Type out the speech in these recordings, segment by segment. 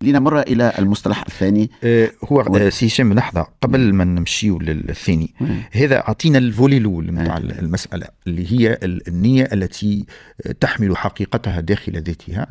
لنمر إلى المصطلح الثاني. هو سي هشام لحظة قبل ما نمشيو للثاني. هذا أعطينا الفولي الأول متاع المسألة اللي هي النية التي تحمل حقيقتها داخل ذاتها.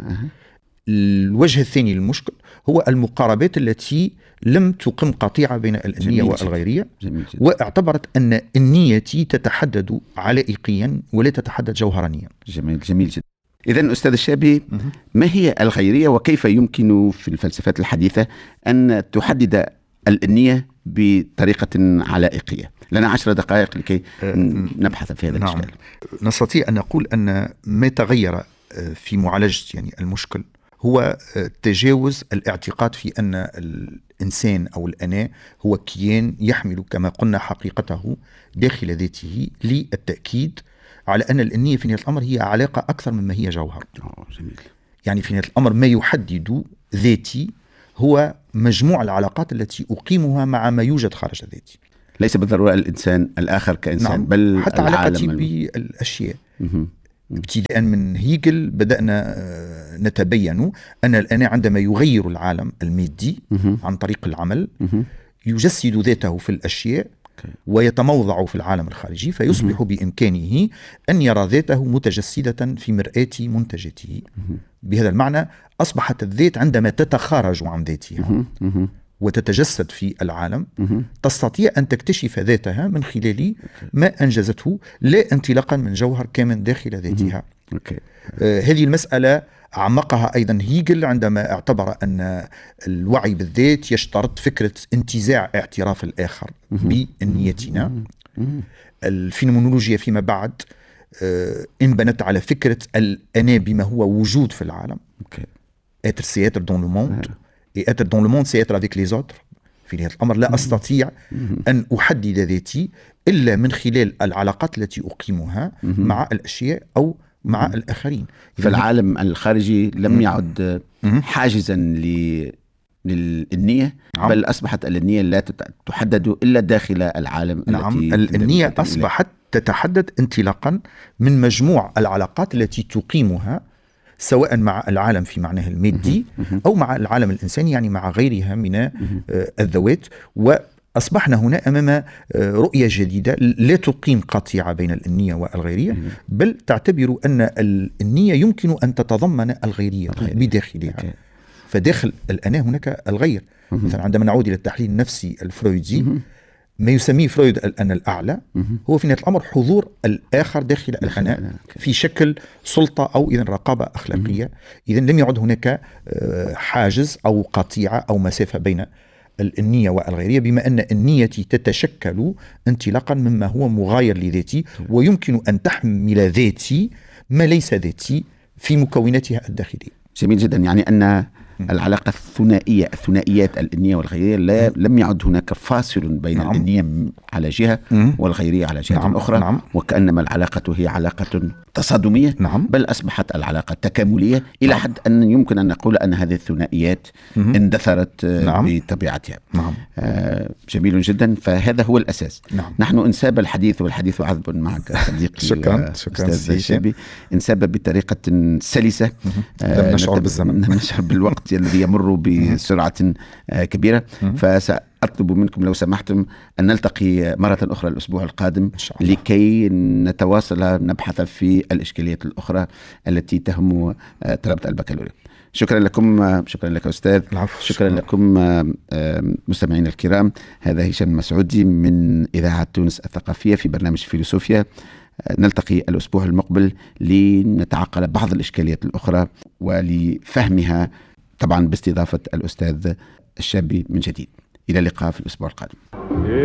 الوجه الثاني للمشكل هو المقاربات التي لم تقم قطيعة بين النية والغيرية، واعتبرت أن النية تتحدد علائقيا ولا تتحدد جوهرانيا. جميل جدا. إذن أستاذ الشابي، ما هي الغيرية وكيف يمكن في الفلسفات الحديثة أن تحدد النية بطريقة علائقية؟ لنا 10 دقائق لكي نبحث في هذا الإشكال. نستطيع أن نقول أن ما تغير في معالجة يعني المشكل هو تجاوز الاعتقاد في أن الإنسان أو الأنا هو كيان يحمل كما قلنا حقيقته داخل ذاته، للتأكيد على أن النية في نهاية الأمر هي علاقة أكثر مما هي جوهر. جميل. يعني في نهاية الأمر ما يحدد ذاتي هو مجموع العلاقات التي أقيمها مع ما يوجد خارج ذاتي، ليس بالضرورة الإنسان الآخر كإنسان، بل حتى علاقتي بالأشياء. ابتداء من هيجل بدأنا نتبين أن الأنا عندما يغير العالم المادي عن طريق العمل يجسد ذاته في الأشياء ويتموضع في العالم الخارجي، فيصبح بإمكانه أن يرى ذاته متجسدة في مرآة منتجاته. بهذا المعنى أصبحت الذات عندما تتخارج عن ذاتها وتتجسد في العالم تستطيع أن تكتشف ذاتها من خلال ما أنجزته، لا انطلاقا من جوهر كامن داخل ذاتها. هذه المسألة عمقها أيضا هيجل عندما اعتبر أن الوعي بالذات يشترط فكرة انتزاع اعتراف الآخر بنيتنا. الفينومنولوجيا فيما بعد انبنت على فكرة الأنا بما هو وجود في العالم. être c'est être dans le monde et être dans le monde c'est être avec les autres. في نهاية الأمر لا أستطيع أن أحدد ذاتي إلا من خلال العلاقات التي أقيمها مع الأشياء أو مع الآخرين. فالعالم الخارجي لم يعد حاجزا للنية، بل أصبحت النية لا تحدد إلا داخل العالم. النية أصبحت تتحدد انطلاقا من مجموع العلاقات التي تقيمها سواء مع العالم في معناه المادي أو مع العالم الإنساني، يعني مع غيرها من الذوات. وأصبحنا هنا أمام رؤية جديدة لا تقيم قطيعة بين النية والغيرية، بل تعتبر أن النية يمكن أن تتضمن الغيرية بداخلها. فداخل الأنا هناك الغير. مثلا عندما نعود إلى التحليل النفسي الفرويدي، ما يسميه فرويد الأنا الأعلى هو في نهاية الأمر حضور الآخر داخل الأنا في شكل سلطة أو إذن رقابة أخلاقية. إذن لم يعد هناك حاجز أو قطيعة أو مسافة بين النية والغيرية، بما أن النية تتشكل انطلاقا مما هو مغاير لذاتي، ويمكن أن تحمل ذاتي ما ليس ذاتي في مكوناتها الداخلية. جميل جدا. يعني أن العلاقة الثنائيات النية والغيرية لم يعد هناك فاصل بين النية على جهة والغيرية على جهة أخرى. وكأنما العلاقة هي علاقة تصادمية، بل أصبحت العلاقة تكاملية إلى حد أن يمكن أن نقول أن هذه الثنائيات اندثرت بطبيعتها. جميل جدا. فهذا هو الأساس. نحن انساب الحديث والحديث عذب معك صديقي. شكرا الشابي. انساب بطريقة سلسة، لم نشعر بالزمن، نشعر بالوقت الذي يمر بسرعة كبيرة. فسأطلب منكم لو سمحتم أن نلتقي مرة أخرى الأسبوع القادم لكي نتواصل نبحث في الإشكاليات الأخرى التي تهم طلبة البكالوريا. شكرا لكم. شكرا لك أستاذ. شكرا لكم مستمعين الكرام. هذا هشام مسعودي من إذاعة تونس الثقافية في برنامج فيلسوفيا. نلتقي الأسبوع المقبل لنتعقل بعض الإشكاليات الأخرى ولفهمها، طبعا باستضافة الأستاذ الشابي من جديد. إلى اللقاء في الأسبوع القادم.